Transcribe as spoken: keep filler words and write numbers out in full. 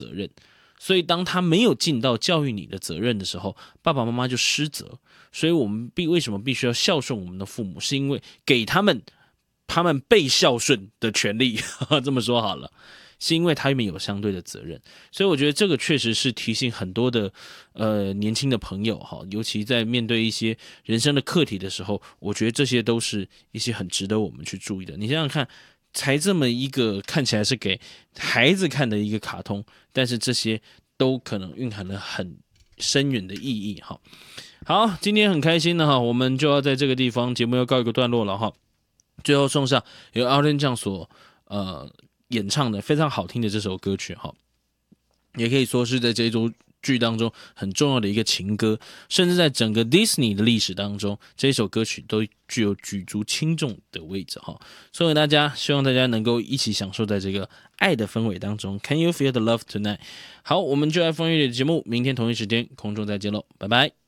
责任。所以当他没有尽到教育你的责任的时候，爸爸妈妈就失责。所以我们必为什么必须要孝顺我们的父母，是因为给他们他们被孝顺的权利，这么说好了，是因为他们有相对的责任。所以我觉得这个确实是提醒很多的呃年轻的朋友哈，尤其在面对一些人生的课题的时候，我觉得这些都是一些很值得我们去注意的。你想想看，才这么一个看起来是给孩子看的一个卡通，但是这些都可能蕴含了很深远的意义哈。好，今天很开心的哈，我们就要在这个地方节目要告一个段落了哈。最后送上由 Elton John 所呃演唱的非常好听的这首歌曲哈，也可以说是在这一周剧当中很重要的一个情歌，甚至在整个 Disney 的历史当中，这一首歌曲都具有举足轻重的位置哈。送给大家，希望大家能够一起享受在这个爱的氛围当中。Can you feel the love tonight？ 好，我们就爱风乐的节目，明天同一时间空中再见喽，拜拜。